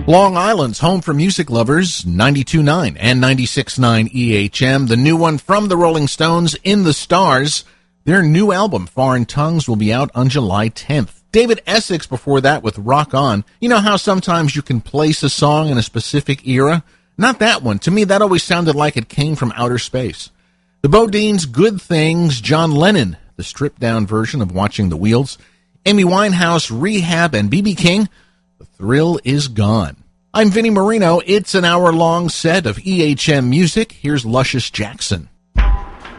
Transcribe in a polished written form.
Long Island's home for music lovers, 92.9 and 96.9 EHM. The new one from the Rolling Stones, In the Stars. Their new album, Foreign Tongues, will be out on July 10th. David Essex before that with Rock On. You know how sometimes you can place a song in a specific era? Not that one. To me, that always sounded like it came from outer space. The Bodines, Good Things, John Lennon, the stripped-down version of Watching the Wheels, Amy Winehouse, Rehab, and B.B. King, The Thrill Is Gone. I'm Vinnie Marino. It's an hour-long set of EHM music. Here's Luscious Jackson.